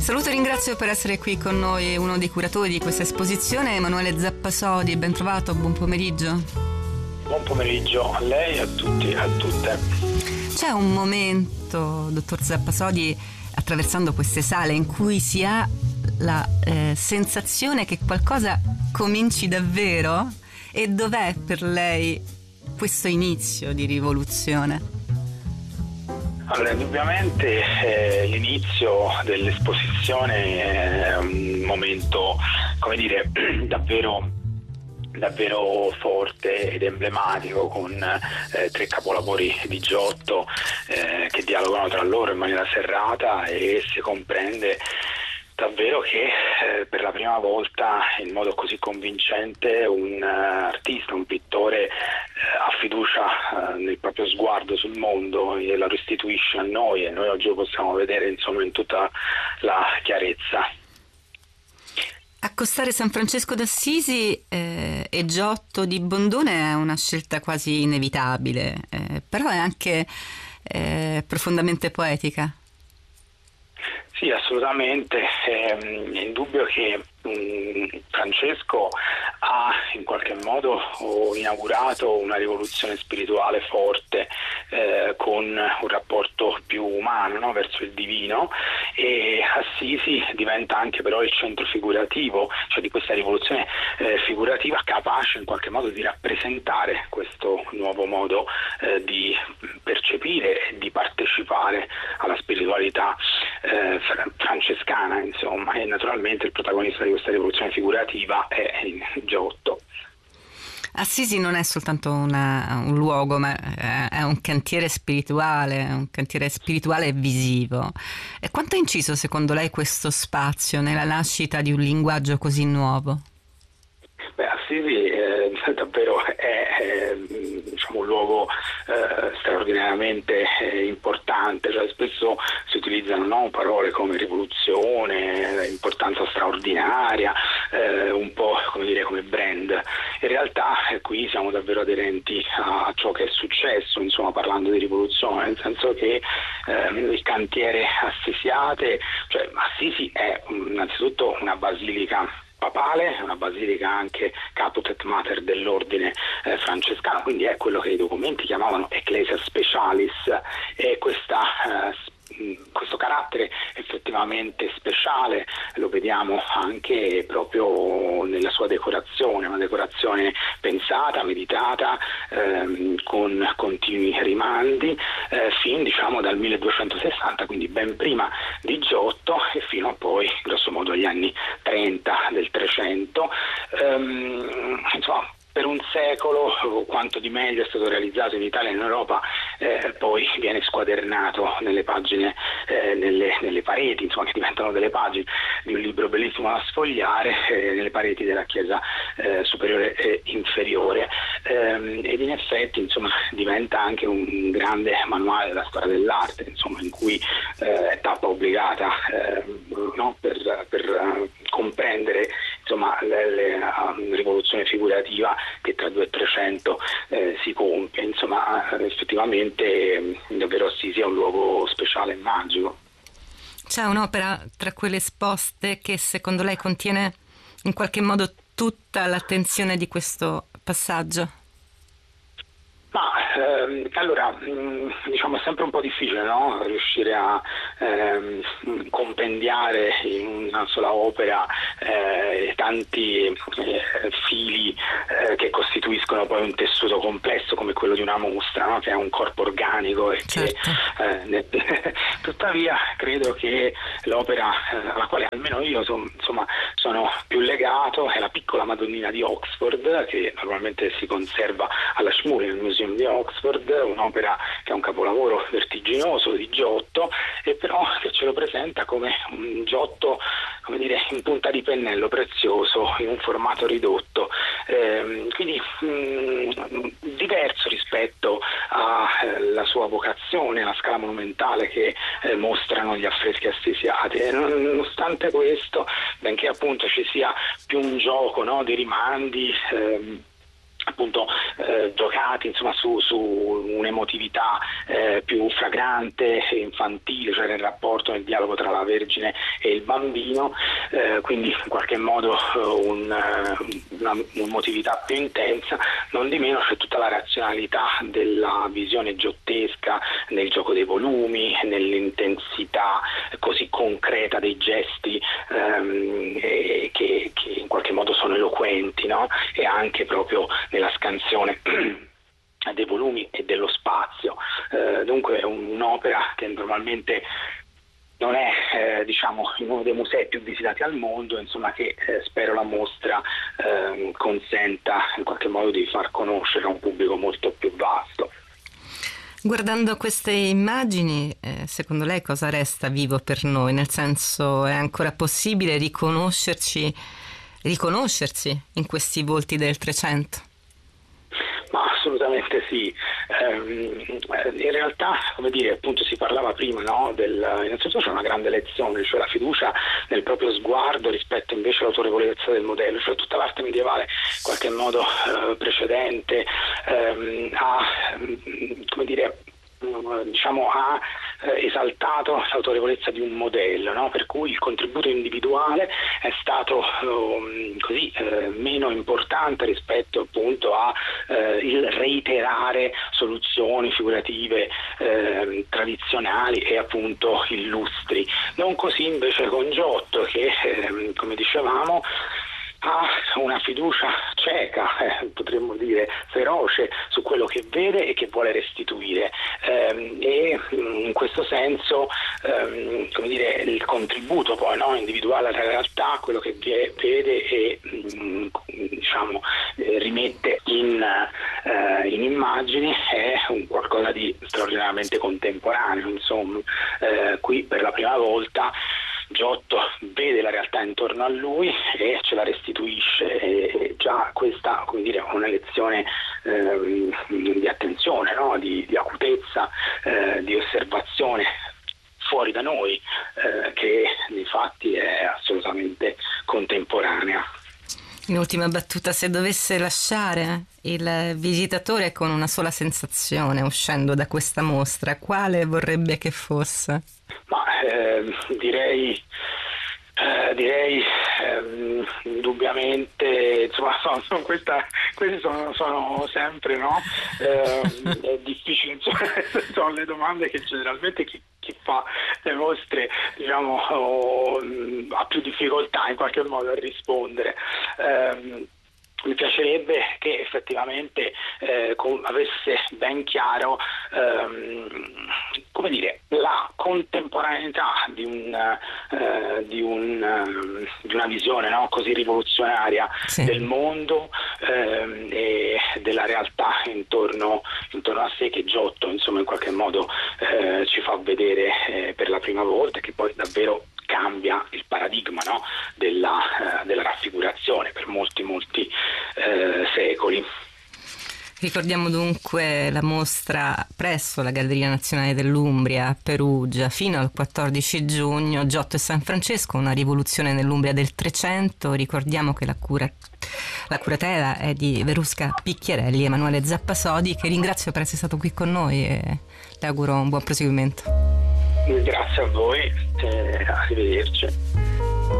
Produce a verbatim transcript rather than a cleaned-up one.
Saluto e ringrazio per essere qui con noi uno dei curatori di questa esposizione, Emanuele Zappasodi. Ben trovato, buon pomeriggio. Buon pomeriggio a lei e a tutti e a tutte. C'è un momento, dottor Zappasodi, attraversando queste sale in cui si ha la eh, sensazione che qualcosa cominci davvero? E dov'è per lei questo inizio di rivoluzione? Allora, indubbiamente eh, l'inizio dell'esposizione è un momento, come dire, davvero davvero forte ed emblematico, con eh, tre capolavori di Giotto eh, che dialogano tra loro in maniera serrata, e si comprende davvero che eh, per la prima volta in modo così convincente un uh, artista, un pittore eh, ha fiducia uh, nel proprio sguardo sul mondo e la restituisce a noi, e noi oggi lo possiamo vedere insomma in tutta la chiarezza. Accostare San Francesco d'Assisi eh, e Giotto di Bondone è una scelta quasi inevitabile, eh, però è anche eh, profondamente poetica. Sì, assolutamente. È indubbio che um, Francesco ha in qualche modo inaugurato una rivoluzione spirituale forte, eh, con un rapporto più umano, no? Verso il divino, e Assisi diventa anche però il centro figurativo, cioè di questa rivoluzione eh, figurativa, capace in qualche modo di rappresentare questo nuovo modo eh, di percepire e di partecipare alla spiritualità eh, francescana, insomma, e naturalmente il protagonista di questa rivoluzione figurativa è Giotto. Assisi non è soltanto una, un luogo, ma è un cantiere spirituale, un cantiere spirituale e visivo. E quanto ha inciso secondo lei questo spazio nella nascita di un linguaggio così nuovo? Beh, Assisi eh, davvero è, è diciamo, un luogo eh, straordinariamente eh, importante, cioè spesso si utilizzano, no, parole come rivoluzione, importanza straordinaria, eh, un po' come dire come brand. In realtà eh, qui siamo davvero aderenti a ciò che è successo, insomma, parlando di rivoluzione, nel senso che eh, il cantiere Assisiate, cioè Assisi è innanzitutto una basilica papale, è una basilica anche caput et mater dell'ordine eh, francescano, quindi è quello che i documenti chiamavano ecclesia specialis, e questa eh, questo carattere effettivamente speciale lo vediamo anche proprio nella sua decorazione, una decorazione pensata, meditata, ehm, con continui rimandi, eh, fin diciamo dal milleduecentosessanta, quindi ben prima di Giotto, e fino a poi grosso modo agli anni trenta del Trecento. Ehm, insomma, per un secolo quanto di meglio è stato realizzato in Italia e in Europa eh, poi viene squadernato nelle pagine, eh, nelle, nelle pareti, insomma, che diventano delle pagine di un libro bellissimo da sfogliare, eh, nelle pareti della chiesa eh, superiore e inferiore, eh, ed in effetti insomma diventa anche un grande manuale della storia dell'arte, insomma, in cui eh, è tappa obbligata eh, no? per, per uh, comprendere insomma le, le, la rivoluzione figurativa che tra due e trecento eh, si compie. Insomma, effettivamente eh, davvero Assisi è un luogo speciale e magico. C'è un'opera tra quelle esposte che secondo lei contiene in qualche modo tutta l'attenzione di questo passaggio? Ma ehm, allora mh, diciamo è sempre un po' difficile, no? Riuscire a ehm, compendiare in una sola opera eh, tanti eh, fili eh, che costituiscono poi un tessuto complesso come quello di una mostra, no? Che è un corpo organico e certo. che eh, ne, tuttavia credo che l'opera eh, alla quale almeno io son, insomma sono più legato è la Piccola Madonnina di Oxford, che normalmente si conserva all'Ashmolean Museum di Oxford, un'opera che è un capolavoro vertiginoso di Giotto, e però che ce lo presenta come un Giotto, come dire, in punta di pennello, prezioso, in un formato ridotto, eh, quindi mh, diverso rispetto alla sua vocazione, alla scala monumentale che eh, mostrano gli affreschi assisiati. E nonostante questo, benché appunto ci sia più un gioco, no, di rimandi, eh, appunto eh, giocati insomma su, su un'emotività eh, più fragrante e infantile, cioè nel rapporto, nel dialogo tra la Vergine e il bambino, eh, quindi in qualche modo eh, un, una un'emotività più intensa. Non di meno c'è tutta la razionalità della visione giottesca nel gioco dei volumi, nell'intensità così concreta dei gesti ehm, e che, che in qualche modo sono eloquenti, no? E anche proprio nella scansione dei volumi e dello spazio. Eh, dunque è un'opera che normalmente non è eh, diciamo in uno dei musei più visitati al mondo, insomma, che eh, spero la mostra eh, consenta in qualche modo di far conoscere a un pubblico molto più vasto. Guardando queste immagini, eh, secondo lei cosa resta vivo per noi? Nel senso, è ancora possibile riconoscerci, riconoscersi in questi volti del Trecento? Ma assolutamente sì. Eh, in realtà, come dire, appunto si parlava prima, no, del, innanzitutto c'è una grande lezione, cioè la fiducia nel proprio sguardo rispetto invece all'autorevolezza del modello, cioè tutta l'arte medievale in qualche modo eh, precedente ehm, ha, come dire, diciamo ha eh, esaltato l'autorevolezza di un modello, no? Per cui il contributo individuale è stato um, così eh, meno importante rispetto appunto a eh, il reiterare soluzioni figurative eh, tradizionali e appunto illustri. Non così invece con Giotto che eh, come dicevamo ha una fiducia cieca, eh, potremmo dire feroce, su quello che vede e che vuole restituire, ehm, e in questo senso ehm, come dire, il contributo poi, no, individuale alla realtà, quello che vede e mh, diciamo eh, rimette in, eh, in immagini, è un qualcosa di straordinariamente contemporaneo. Insomma, eh, qui per la prima volta Giotto vede la realtà intorno a lui e ce la restituisce, e già questa, come dire, è una lezione eh, di attenzione, no? di, di acutezza, eh, di osservazione fuori da noi, eh, che infatti è assolutamente contemporanea. In ultima battuta, se dovesse lasciare il visitatore con una sola sensazione uscendo da questa mostra, quale vorrebbe che fosse? Ma eh, direi eh, direi eh, indubbiamente, insomma, sono, sono questa, queste sono, sono sempre, no? Eh, è difficile, insomma, sono le domande che generalmente chi, chi fa le mostre, diciamo, oh, ha più difficoltà in qualche modo a rispondere. Eh, Mi piacerebbe che effettivamente eh, com- avesse ben chiaro ehm, come dire, la contemporaneità di, un, eh, di, un, um, di una visione, no, così rivoluzionaria, sì, del mondo ehm, e della realtà intorno, intorno a sé, che Giotto insomma in qualche modo eh, ci fa vedere eh, per la prima volta, che poi davvero cambia il paradigma, no, della, uh, della raffigurazione per molti molti uh, secoli. Ricordiamo dunque la mostra presso la Galleria Nazionale dell'Umbria a Perugia fino al quattordici giugno, Giotto e San Francesco, una rivoluzione nell'Umbria del Trecento. Ricordiamo che la, cura, la curatela è di Verusca Picchierelli e Emanuele Zappasodi, che ringrazio per essere stato qui con noi e le auguro un buon proseguimento. Grazie a voi e arrivederci.